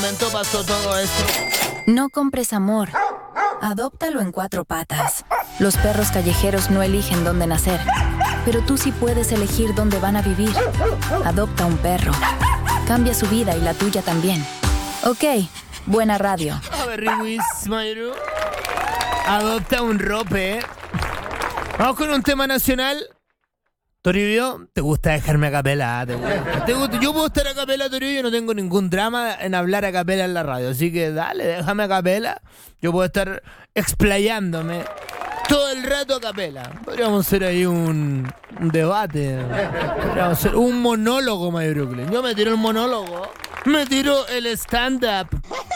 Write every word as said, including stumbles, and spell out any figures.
momento pasó todo esto. No compres amor. Adóptalo en cuatro patas. Los perros callejeros no eligen dónde nacer, pero tú sí puedes elegir dónde van a vivir. Adopta un perro. Cambia su vida y la tuya también. Ok, buena radio. A ver, Riwis, Mayru. Adopta un rope. Vamos con un tema nacional. Toribio, ¿te gusta dejarme a capela? ¿Te gusta? ¿Te gusta? Yo puedo estar a capela, Toribio, y no tengo ningún drama en hablar a capela en la radio. Así que dale, déjame a capela. Yo puedo estar explayándome todo el rato a capela. Podríamos hacer ahí un, un debate. Podríamos hacer un monólogo, My Brooklyn. Yo me tiro el monólogo. Me tiro el stand-up.